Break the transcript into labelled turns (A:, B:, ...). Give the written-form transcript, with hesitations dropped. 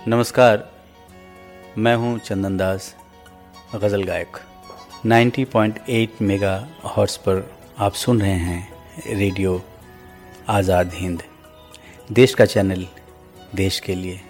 A: नमस्कार, मैं हूं चंदन दास, गज़ल गायक। 90.8 मेगा हर्ट्ज़ पर आप सुन रहे हैं रेडियो आज़ाद हिंद, देश का चैनल देश के लिए।